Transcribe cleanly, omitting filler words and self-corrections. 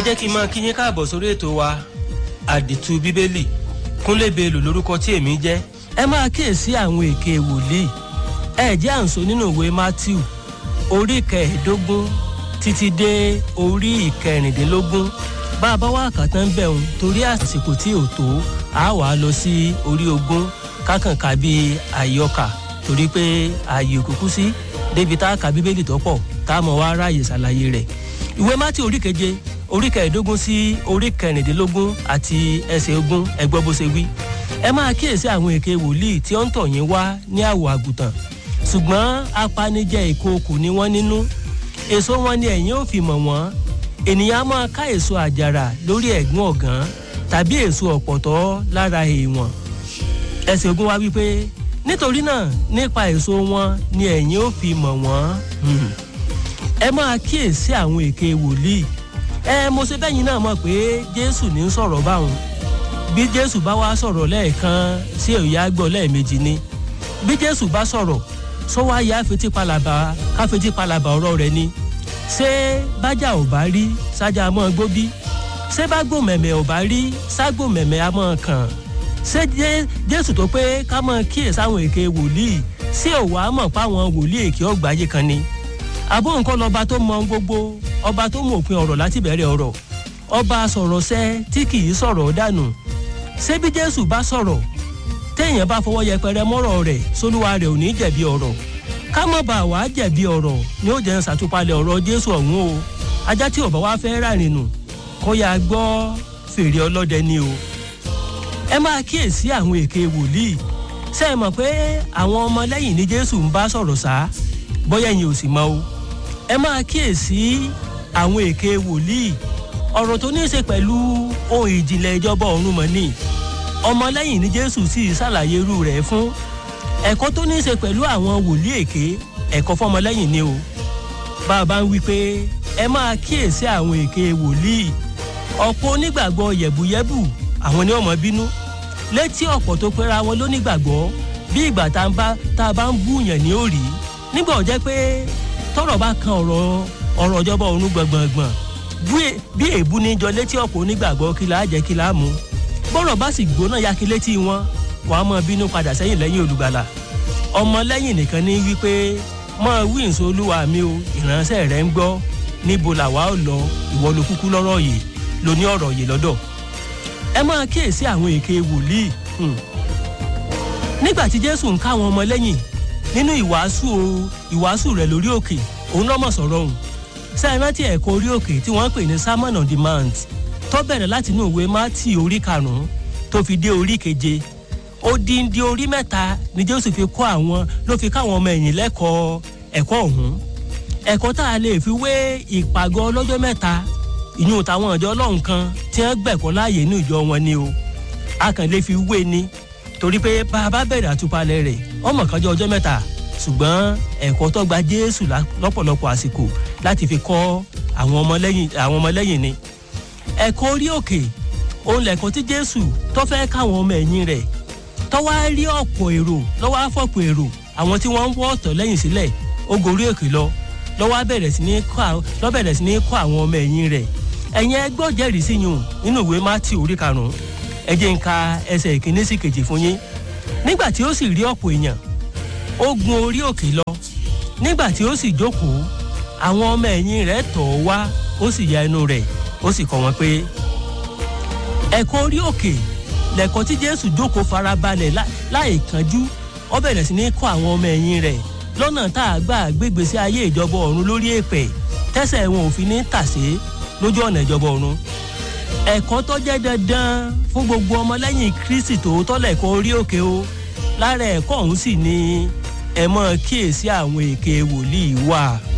jẹ́ kí n máa kí yín káàbọ̀ sórí ètò wa àdìtú bíbélì. Kúnlé Belò lórúkọ tí èmi jẹ́. Ẹ máa kíyèsí àwọn èké wòlíì. Ẹ jẹ́ à ń sọ nínú ìwé Mátíù orí 15 títí dé orí 16. Bá a bá wá àkàtàn bẹ̀rùn torí àsìkò tí ò tó a wà lọ sí orí 20 kákànká bíi àyọkà torí pé ààyè òkùnkùn sí débi tá a ka bíbélì tó pọ̀ tá a mọ̀ wá ráàyè ṣàlàyé rẹ̀. Ìwé Mátíù orí 7 orí 15 sí orí 16 àti ẹsẹ̀ 20 ẹ gbọ́ bó ṣe wí. Ẹ máa kíyèsí àwọn èké wòlíì tí ó ń tọ̀ yín wá ní àwọ̀ àgùntàn ṣùgbọ́n apanijẹ ìkookò ni wọ́n nínú. Èso wọn ni ẹ̀yin ò fi mọ̀ wọ́n. Ènìyàn máa ká èso àjàrà lórí ẹ̀gún ọ̀gàn tàbí èso ọ̀pọ̀tọ́ lára èèwọ̀n. Ẹsẹ̀ 20 wá wípé nítorí náà nípa èso wọn ni ẹ̀yin ò fi mọ̀ wọ́n. Ẹ máa kíyèsí àwọn èké wòlíì. Mo ṣe bẹ́yìn náà mọ̀ pé Jésù ní ń sọ̀rọ̀ báwọn. Bí Jésù bá wá sọ̀rọ̀ lẹ́ẹ̀kan sí òye àgbọ̀ lẹ́ẹ̀mejì ni. Bí Jésù bá sọ̀rọ̀ sọ́wọ́ ayé àfetí palàbà ọ̀rọ̀ rẹ̀ ni. Ṣé bájà ò bá rí sájà mọ́ gbó bí? Ṣé bágbó mẹ̀mẹ̀ ò bá rí ságbó mẹ̀mẹ̀ á mọ́ kàn? Ṣé Jésù tó pé ká mọ́ kíyèsí àwọn èké wòlíì sí òwò àmọ̀ páwọn wòlíì èké ọ̀gbáyé kan ni? Àbó nǹkan lọ́ba tó mọ gbogbo, ọba tó mọ òpin ọ̀rọ̀ láti bẹ̀rẹ̀ ọ̀rọ̀, ọba sọ̀rọ̀ṣẹ́ tí kì í sọ̀rọ̀ dànù. Ṣé bí Jésù bá sọ̀rọ̀ téèyàn bá fọwọ́ yẹpẹrẹ mọ́rọ̀ rẹ̀ sólúwa rẹ̀ ò ní jẹ̀bi ọ̀rọ̀? Ká mọ̀ bá wàá jẹ̀bi ọ̀rọ̀ ni ó jẹ́ ń ṣàtúpalẹ̀ ọ̀rọ̀ Jésù ọ̀hún o. Ajá tí ò bá wá fẹ́ rárìn nù kó yá gbọ́ fèrè ọlọ́dẹ ni o. Ẹ máa kíyèsí àwọn èké wòlíì. Ṣé ẹ mọ̀ pé àwọn ọmọlẹ́yìn ní Jésù ń bá sọ̀rọ̀ sá? Bóyá ẹ̀yin ò sì mọ̀ o. Ẹ máa kíyèsí àwọn èké wòlíì. Ọ̀rọ̀ tó ní í ṣe pẹ̀lú ohun ìjìnlẹ̀ ìjọba ọ̀run mọ̀ ni. Ọmọlẹ́yìn ní Jésù sì ṣàlàyé irú rẹ̀ fún. Ẹ̀kọ́ tó ní í ṣe pẹ̀lú àwọn wòlíì èké ẹ̀kọ́ fọmọlẹ́yìn ni o. Bàbá ń wí pé ẹ máa kíyèsí àwọn èké wòlíì. Ọ̀pọ̀ onígbàgbọ́ yẹ̀bùyẹ̀bù àwọn ni wọ́n mọ̀ bínú. Létí ọ̀pọ̀ tó pera wọn lónígbàgbọ́ bí ìgbà tá a bá ń búyàn ní òrì. Nígbà ó jẹ́ pé tọ́rọ̀ bá kan ọ̀rọ̀ ìjọba ọ̀run gbọ̀ngbọ̀ngbọ̀n bí èébú níjọ létí ọ̀pọ̀ onígbàgbọ́ kí la jẹ́ kí la mú. Bọ́rọ̀ bá sì gbóná yaki létí wọn wọ́n á mọ bínú padà sẹ́yìn lẹ́yìn olùgbàlà. Ọmọlẹ́yìn nìkan ní wípé mọ́ wí nsọ Olúwa mi o ìránṣẹ́ rẹ̀ ń gbọ́ níbo làwa ò lọ ìwọ ló kúkú lọ́rọ̀ yìí ló ní ọ̀rọ̀ yìí lọ́dọ̀. Ẹ máa kíyèsí àwọn èké wòlíì. Nígbà tí Jésù ń ká àwọn ọmọlẹ́yìn nínú ìwàásù rẹ̀ lórí òkè òun lọ́mọ̀ sọ̀rọ̀ òun. Ṣé ẹ rántí ẹ̀kọ́ orí òkè tí wọ́n ń pè ní Sermon on the Mount tó bẹ̀rẹ̀ láti inú ìwé Mátíù orí 5 tó fi dé orí 7. Odindi orí 3 ni Jésù fi káwọn ọmọ ẹ̀yìn lẹ́kọ̀ọ́ ẹ̀kọ́ ọ̀hún. Ẹ̀kọ́ tá a lè fi wé ìpàgọ́ ọlọ́jọ́ 3 ìyún táwọn ìjọ Ọlọ́run kan tí wọ́n gbẹ̀kọ́ láàyè inú ìjọ wọn ni o. A kàn lè fi wé ni torí pé bá a bá bẹ̀rẹ̀ àtúpalẹ̀ rẹ̀ ọmọ kan jẹ́ ọjọ́ 3 ṣùgbọ́n ẹ̀kọ́ tó gba Jésù lọ́pọ̀lọpọ̀ àsìkò láti fi kọ́ àwọn ọmọlẹ́yìn ni. Ẹ̀kọ́ orí òkè òun lẹ̀kọ́ tí Jésù tó fẹ́ káwọn ọmọ ẹ̀yìn rẹ̀ tó wá rí ọ̀pọ̀ èrò lọ́wọ́ àfọ̀pọ̀ èrò àwọn tí wọ́n ń wọ́ ọ̀tọ̀ lẹ́yìn sílẹ̀ ó gorí òkè lọ́wọ́ bẹ̀rẹ̀ sí ní kọ́ àwọn ọmọ ẹ̀yìn rẹ̀. Ẹ̀yin ẹ gbọ́ jẹ́rìí sí yùn nínú ìwé Mátíù orí 5. Ẹ jẹ́ n ka ẹsẹ̀ 1 sí 2 fún yín. Nígbà tí ó sì rí ọ̀pọ̀ èèyàn ó gun orí òkè lọ. Nígbà tí ó sì jókòó àwọn ọmọ ẹ̀yìn rẹ̀ tọ̀ ọ́ wá ó sì ya ẹnu rẹ̀ ó sì kọ́ wọn pé ẹ̀kọ́ orí òkè lẹ̀kọ́ tí Jésù jókòó farabalẹ̀ láì kánjú. Ó bẹ̀rẹ̀ sí ní kọ́ àwọn ọmọ ẹ̀yìn rẹ̀ lọ́nà tá a gbà gbégbé sí ayé ìjọba ọ̀run lórí èpẹ̀ tẹ́sẹ̀ wọn ò fi ní tàsé lójú ọ̀nà ìjọba ọ̀run. Ẹ̀kọ́ tó jẹ́ dandan fún gbogbo ọmọlẹ́yìn Kristi tòótọ́ lẹ̀kọ́ orí òkè o. Lára ẹ̀kọ́ ọ̀hún sì ni ẹ máa kíyèsí àwọn èké wòlíì wà.